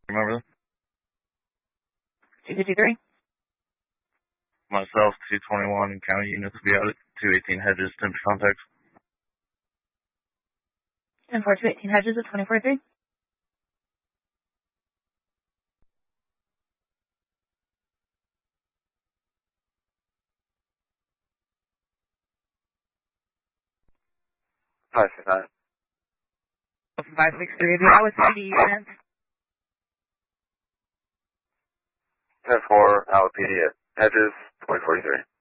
Remember? 253. Myself, 221, and county units will be out at 218 Hedges, 10 contact. 10-4-2-18 Hedges at 24-3. Five, 5. 563, if you're out with PD units. 10-4, out PD at Hedges, 2043.